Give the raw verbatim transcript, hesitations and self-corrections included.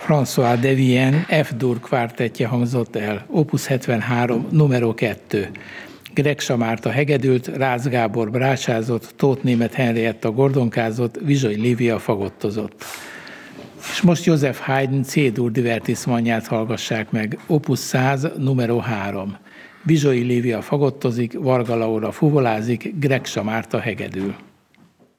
François de Vienne F-dur kvártettje hangzott el, opus hetvenhárom, numero kettő. Gregsa Márta hegedült, Rácz Gábor brácsázott, Tóth Németh Henrietta gordonkázott, Vizsai Lívia fagottozott. És most Joseph Haydn C-dur divertismanját hallgassák meg, opus száz, numero három. Vizsai Lívia fagottozik, Varga Laura fuvolázik, Gregsa Márta hegedül.